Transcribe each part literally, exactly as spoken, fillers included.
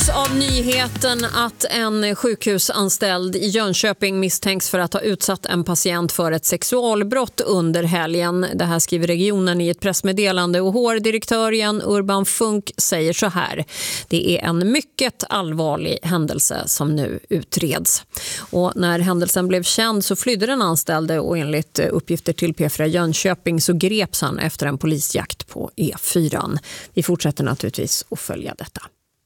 slogs av nyheten att en sjukhusanställd i Jönköping misstänks för att ha utsatt en patient för ett sexualbrott under helgen. Det här skriver regionen i ett pressmeddelande och H R-direktören Urban Funk säger så här: det är en mycket allvarlig händelse som nu utreds. Och när händelsen blev känd så flydde den anställde och enligt uppgifter till P fyra Jönköping så greps han efter en polisjakt på E fyra. Vi fortsätter naturligtvis att följa detta.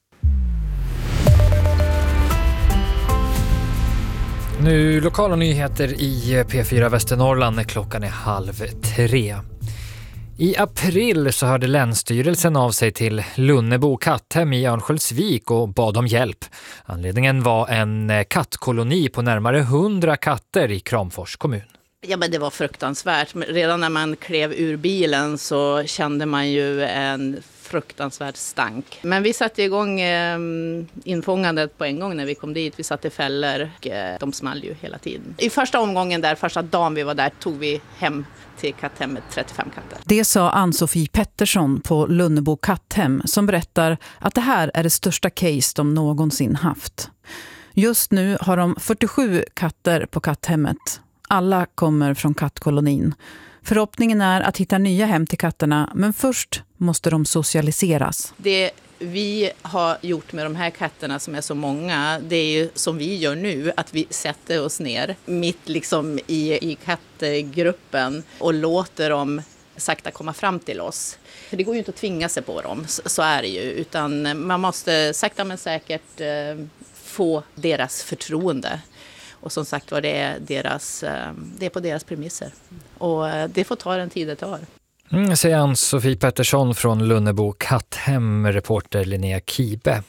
Nu lokala nyheter i P fyra Västernorrland när klockan är halv tre. I april så hörde Länsstyrelsen av sig till Lunnebo katthem i Örnsköldsvik och bad om hjälp. Anledningen var en kattkoloni på närmare hundra katter i Kramfors kommun. Ja, men det var fruktansvärt. Redan när man klev ur bilen så kände man ju en fruktansvärt stank. Men vi satte igång eh, infångandet på en gång när vi kom dit. Vi satte fällor och eh, de small ju hela tiden. I första omgången där, första dagen vi var där, tog vi hem till katthemmet trettiofem katter. Det sa Ann-Sofie Pettersson på Lunnebo katthem som berättar att det här är det största case de någonsin haft. Just nu har de fyrtiosju katter på katthemmet. Alla kommer från kattkolonin. Förhoppningen är att hitta nya hem till katterna, men först måste de socialiseras. Det vi har gjort med de här katterna som är så många, det är ju som vi gör nu, att vi sätter oss ner mitt liksom i, i kattgruppen och låter dem sakta komma fram till oss. För det går ju inte att tvinga sig på dem, så, så är det ju, utan man måste sakta men säkert eh, få deras förtroende. Och som sagt var det är, deras, det är på deras premisser. Och det får ta den tid det tar. Mm, säger Ann-Sofie Pettersson från Lunnebo katthem, reporter Linnea Kibe.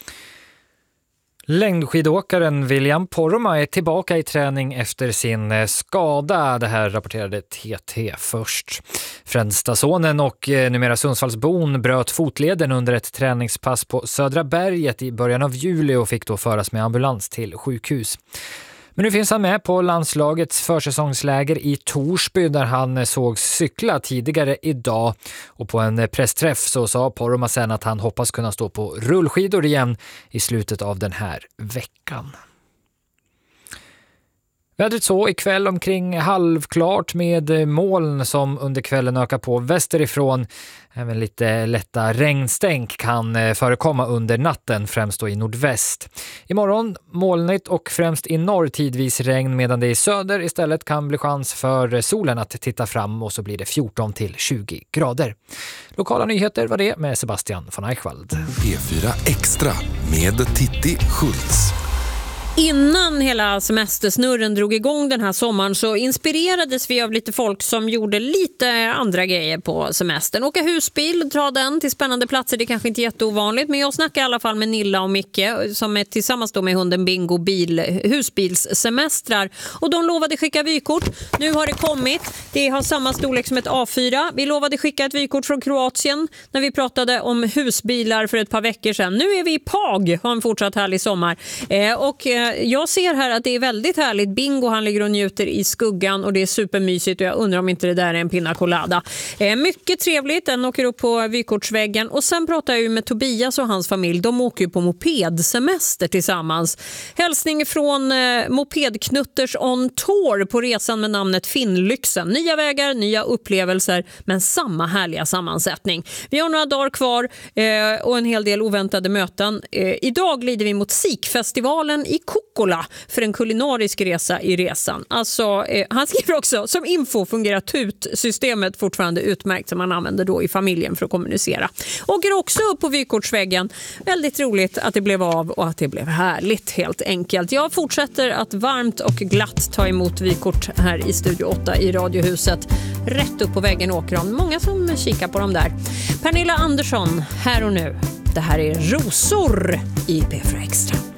Längdskidåkaren William Poromaa är tillbaka i träning efter sin skada. Det här rapporterade T T först. Fränstasonen och numera Sundsvallsbon bröt fotleden under ett träningspass på Södra berget i början av juli och fick då föras med ambulans till sjukhus. Men nu finns han med på landslagets försäsongsläger i Torsby där han såg cykla tidigare idag. Och på en pressträff så sa Poromaa sen att han hoppas kunna stå på rullskidor igen i slutet av den här veckan. Vädret så ikväll omkring halvklart med moln som under kvällen ökar på västerifrån. Även lite lätta regnstänk kan förekomma under natten, främst då i nordväst. Imorgon molnigt och främst i norr tidvis regn, medan det i söder istället kan bli chans för solen att titta fram och så blir det fjorton till tjugo grader. Lokala nyheter var det med Sebastian von Eichwald. P fyra Extra med Titti Schultz. Innan hela semestersnurren drog igång den här sommaren så inspirerades vi av lite folk som gjorde lite andra grejer på semestern. Åka husbil, dra den till spännande platser, det är kanske inte jätteovanligt, men jag snackar i alla fall med Nilla och Micke som är tillsammans då med hunden Bingo bil, husbilssemestrar. Och de lovade skicka vykort. Nu har det kommit. Det har samma storlek som ett A fyra. Vi lovade skicka ett vykort från Kroatien när vi pratade om husbilar för ett par veckor sedan. Nu är vi i Pag, har en fortsatt härlig sommar. Eh, och eh, jag ser här att det är väldigt härligt. Bingo, han ligger och njuter i skuggan och det är supermysigt och jag undrar om inte det där är en pina colada. Eh, mycket trevligt, den åker upp på vykortsväggen och sen pratar jag ju med Tobias och hans familj. De åker ju på mopedsemester tillsammans. Hälsning från eh, Mopedknutters on tour på resan med namnet Finnlyxen. Nya vägar, nya upplevelser men samma härliga sammansättning. Vi har några dagar kvar eh, och en hel del oväntade möten. Eh, idag glider vi mot Sikfestivalen i Kokkola för en kulinarisk resa i resan. Alltså, eh, han skriver också, som info fungerar tutsystemet fortfarande utmärkt som man använder då i familjen för att kommunicera. Åker också upp på vykortsväggen. Väldigt roligt att det blev av och att det blev härligt helt enkelt. Jag fortsätter att varmt och glatt ta emot vykort här i Studio åtta i Radiohuset. Rätt upp på väggen åker de. Många som kikar på dem där. Pernilla Andersson, här och nu. Det här är Rosor i P fyra Extra.